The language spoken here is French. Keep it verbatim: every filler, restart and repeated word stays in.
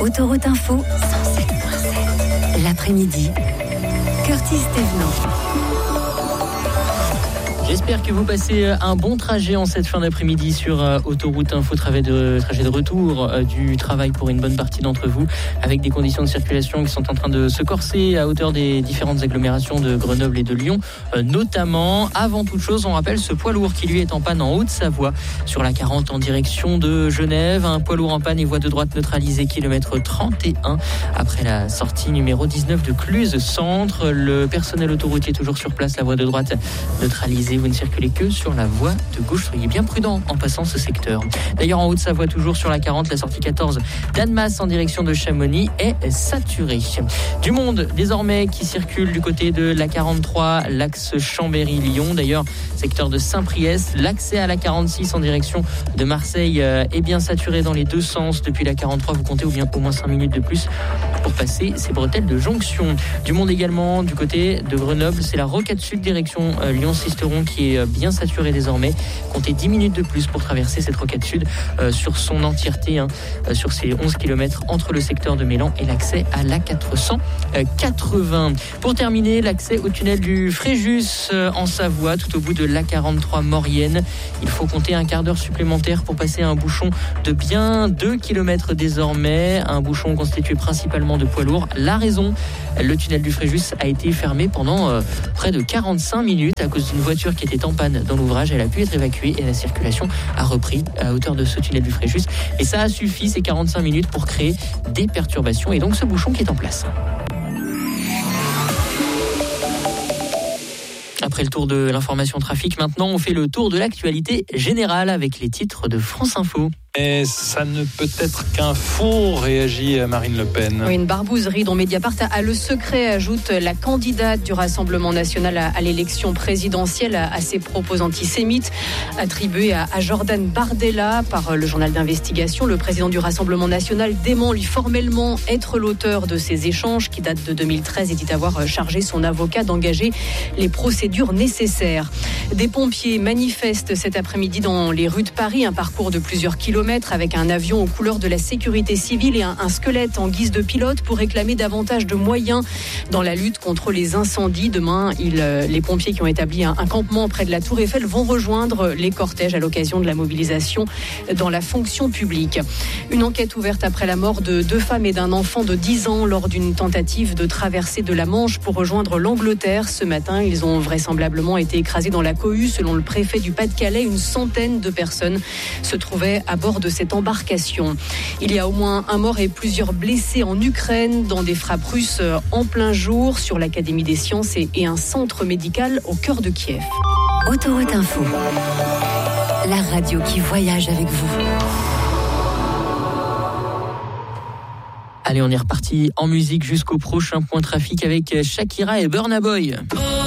Autoroute Info, cent sept virgule sept. L'après-midi, Curtis Thévenot. J'espère que vous passez un bon trajet en cette fin d'après-midi sur euh, Autoroute Info, trajet de, trajet de retour euh, du travail pour une bonne partie d'entre vous, avec des conditions de circulation qui sont en train de se corser à hauteur des différentes agglomérations de Grenoble et de Lyon, euh, notamment. Avant toute chose, on rappelle ce poids lourd qui lui est en panne en Haute-Savoie sur la quarante en direction de Genève. Un poids lourd en panne et voie de droite neutralisée, kilomètre trente et un, après la sortie numéro dix-neuf de Cluse Centre. Le personnel autoroutier est toujours sur place, la voie de droite neutralisée. Vous ne circulez que sur la voie de gauche. Soyez bien prudents en passant ce secteur. D'ailleurs, en Haute-Savoie, toujours sur la quarante, la sortie quatorze d'Annemasse en direction de Chamonix est saturée. Du monde, désormais, qui circule du côté de la quarante-trois, l'axe Chambéry-Lyon. D'ailleurs, secteur de Saint-Priest, l'accès à la quarante-six en direction de Marseille est bien saturé dans les deux sens. Depuis la quarante-trois, vous comptez au moins cinq minutes de plus pour passer ces bretelles de jonction. Du monde également, du côté de Grenoble, c'est la rocade sud direction Lyon-Sisteron qui est bien saturée désormais. Comptez dix minutes de plus pour traverser cette rocade sud euh, sur son entièreté, hein, euh, sur ces onze kilomètres entre le secteur de Mélan et l'accès à l'A quatre cent quatre-vingts. Pour terminer, l'accès au tunnel du Fréjus euh, en Savoie, tout au bout de l'A quarante-trois Maurienne. Il faut compter un quart d'heure supplémentaire pour passer un bouchon de bien deux kilomètres désormais. Un bouchon constitué principalement de poids lourds. La raison, le tunnel du Fréjus a été fermé pendant euh, près de quarante-cinq minutes à cause d'une voiture qui était en panne dans l'ouvrage. Elle a pu être évacuée et la circulation a repris à hauteur de ce tunnel du Fréjus. Et ça a suffi, ces quarante-cinq minutes, pour créer des perturbations et donc ce bouchon qui est en place. Après le tour de l'information trafic, maintenant on fait le tour de l'actualité générale avec les titres de France Info. Et ça ne peut être qu'un faux, réagit Marine Le Pen. Oui, une barbouzerie dont Mediapart a le secret, ajoute la candidate du Rassemblement national à, à l'élection présidentielle à, à ses propos antisémites, attribués à, à Jordan Bardella par le journal d'investigation. Le président du Rassemblement national dément lui formellement être l'auteur de ces échanges qui datent de deux mille treize et dit avoir chargé son avocat d'engager les procédures nécessaires. Des pompiers manifestent cet après-midi dans les rues de Paris, un parcours de plusieurs kilomètres avec un avion aux couleurs de la sécurité civile et un, un squelette en guise de pilote pour réclamer davantage de moyens dans la lutte contre les incendies. Demain, il, euh, les pompiers qui ont établi un, un campement près de la Tour Eiffel vont rejoindre les cortèges à l'occasion de la mobilisation dans la fonction publique. Une enquête ouverte après la mort de deux femmes et d'un enfant de dix ans lors d'une tentative de traversée de la Manche pour rejoindre l'Angleterre. Ce matin, ils ont vraisemblablement été écrasés dans la cohue. Selon le préfet du Pas-de-Calais, une centaine de personnes se trouvaient à bord de cette embarcation. Il y a au moins un mort et plusieurs blessés en Ukraine dans des frappes russes en plein jour sur l'Académie des sciences et, et un centre médical au cœur de Kiev. Autoroute Info, la radio qui voyage avec vous. Allez, on est reparti en musique jusqu'au prochain point trafic avec Shakira et Burna Boy.